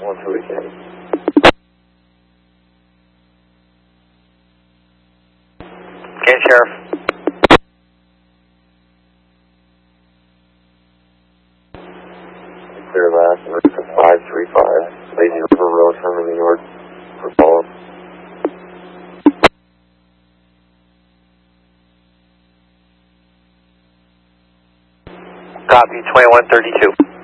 1-2 again. Okay, Sheriff. Clear last, American 535, Lazy River Road, Herman, New York, for follow-up. Copy, 2132.